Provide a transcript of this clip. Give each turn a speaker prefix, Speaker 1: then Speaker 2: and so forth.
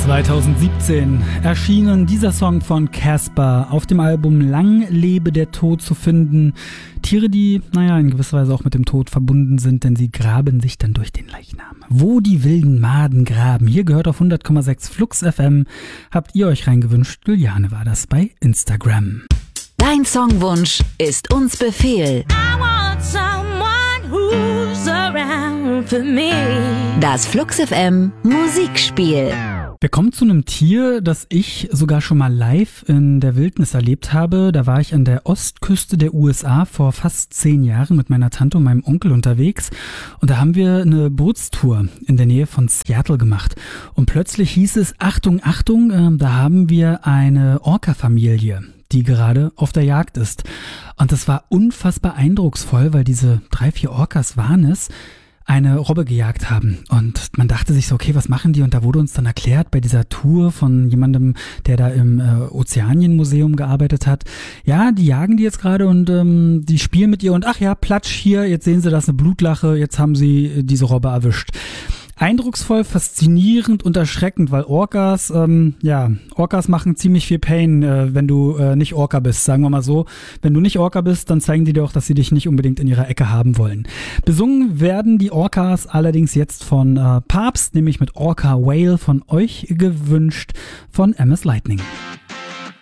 Speaker 1: 2017 erschienen dieser Song von Casper auf dem Album Lang lebe der Tod zu finden. Tiere, die, in gewisser Weise auch mit dem Tod verbunden sind, denn sie graben sich dann durch den Leichnam. Wo die wilden Maden graben. Hier gehört auf 100,6 Flux FM. Habt ihr euch reingewünscht? Juliane war das bei Instagram.
Speaker 2: Dein Songwunsch ist uns Befehl.
Speaker 3: I want someone who's around for me.
Speaker 2: Das Flux FM Musikspiel.
Speaker 1: Wir kommen zu einem Tier, das ich sogar schon mal live in der Wildnis erlebt habe. Da war ich an der Ostküste der USA vor fast 10 Jahren mit meiner Tante und meinem Onkel unterwegs. Und da haben wir eine Bootstour in der Nähe von Seattle gemacht. Und plötzlich hieß es, Achtung, Achtung, da haben wir eine Orca-Familie, die gerade auf der Jagd ist. Und das war unfassbar eindrucksvoll, weil diese 3-4 Orcas waren es, eine Robbe gejagt haben. Und man dachte sich so, okay, was machen die? Und da wurde uns dann erklärt bei dieser Tour von jemandem, der da im Ozeanienmuseum gearbeitet hat, ja, die jagen die jetzt gerade und die spielen mit ihr und ach ja, platsch hier, jetzt sehen sie, das ist eine Blutlache, jetzt haben sie diese Robbe erwischt. Eindrucksvoll, faszinierend und erschreckend, weil Orcas machen ziemlich viel Pain, wenn du nicht Orca bist, sagen wir mal so. Wenn du nicht Orca bist, dann zeigen die dir auch, dass sie dich nicht unbedingt in ihrer Ecke haben wollen. Besungen werden die Orcas allerdings jetzt von Papst, nämlich mit Orca Whale von euch gewünscht, von MS Lightning.